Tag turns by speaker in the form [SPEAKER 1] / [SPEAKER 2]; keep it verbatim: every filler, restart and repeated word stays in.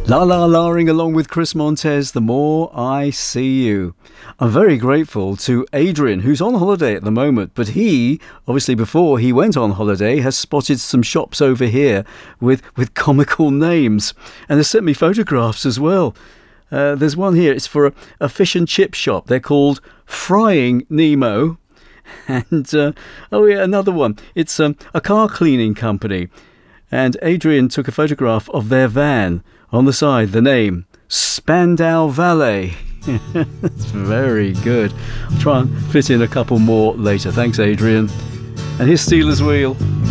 [SPEAKER 1] La La Laing along with Chris Montez, The More I See You. I'm very grateful to Adrian, who's on holiday at the moment, but he, obviously before he went on holiday, has spotted some shops over here with, with comical names and has sent me photographs as well. Uh, there's one here, it's for a, a fish and chip shop. They're called Frying Nemo. And, uh, oh yeah, another one. It's um, a car cleaning company. And Adrian took a photograph of their van. On the side, the name, Spandau Valet. That's very good. I'll try and fit in a couple more later. Thanks, Adrian. And here's Steelers Wheel.